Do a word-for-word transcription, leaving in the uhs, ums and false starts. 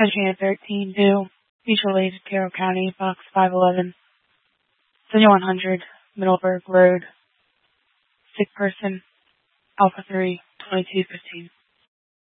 Virginia thirteen two, mutual aid, Carroll County, box five eleven, seventy-one hundred, Middleburg Road, sick person, Alpha three, twenty-two fifteen.